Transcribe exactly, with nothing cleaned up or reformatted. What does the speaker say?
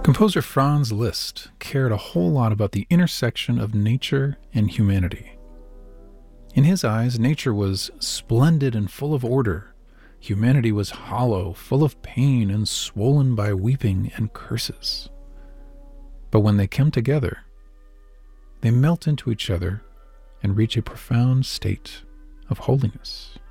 Composer Franz Liszt cared a whole lot about the intersection of nature and humanity. In his eyes, nature was splendid and full of order. Humanity was hollow, full of pain, and swollen by weeping and curses. But when they come together, they melt into each other and reach a profound state of holiness.